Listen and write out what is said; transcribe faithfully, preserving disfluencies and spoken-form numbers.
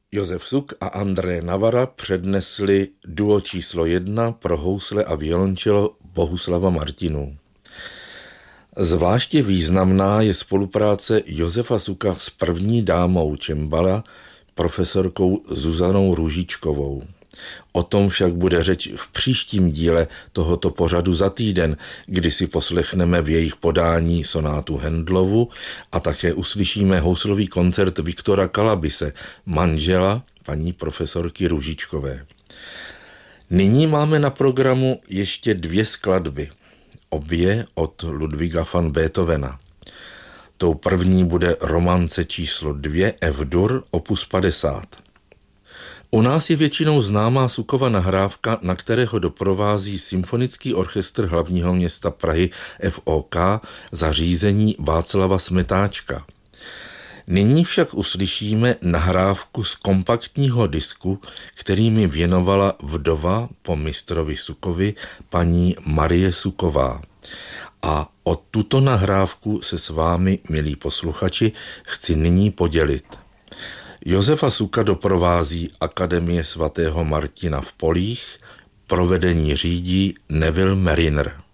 Josef Suk a André Navara přednesli duo číslo jedna pro housle a violončelo Bohuslava Martinů. Zvláště významná je spolupráce Josefa Suka s první dámou cembala, profesorkou Zuzanou Růžičkovou. O tom však bude řeč v příštím díle tohoto pořadu za týden, kdy si poslechneme v jejich podání sonátu Handlovu a také uslyšíme houslový koncert Viktora Kalabise, manžela paní profesorky Růžičkové. Nyní máme na programu ještě dvě skladby, obě od Ludwiga van Beethovena. Tou první bude romance číslo dvě F-dur opus padesát. U nás je většinou známá Sukova nahrávka, na kterého doprovází Symfonický orchestr hlavního města Prahy F O K za řízení Václava Smetáčka. Nyní však uslyšíme nahrávku z kompaktního disku, který mi věnovala vdova po mistrovi Sukovi paní Marie Suková. A o tuto nahrávku se s vámi, milí posluchači, chci nyní podělit. Josefa Suka doprovází Akademie svatého Martina v Polích, provedení řídí Neville Mariner.